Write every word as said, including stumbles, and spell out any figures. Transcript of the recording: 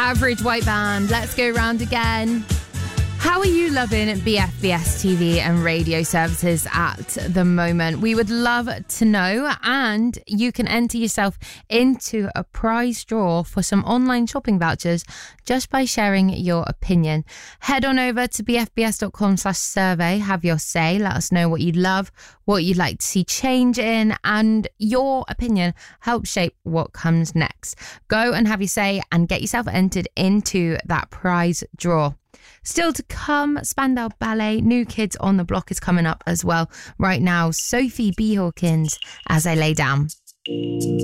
Average White Band. Let's go round again. How are you loving B F B S T V and radio services at the moment? We would love to know, and you can enter yourself into a prize draw for some online shopping vouchers just by sharing your opinion. Head on over to bfbs.com slash survey, have your say, let us know what you love, what you'd like to see change in, and your opinion helps shape what comes next. Go and have your say and get yourself entered into that prize draw. Still to come, Spandau Ballet, New Kids on the Block is coming up as well. Right now, Sophie B. Hawkins, As I Lay Down.